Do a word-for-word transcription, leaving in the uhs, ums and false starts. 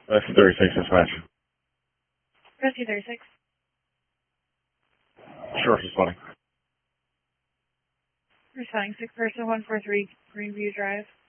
Rescue thirty-six dispatch. Rescue thirty-six. Short responding. Responding sick person one four three Greenview Drive.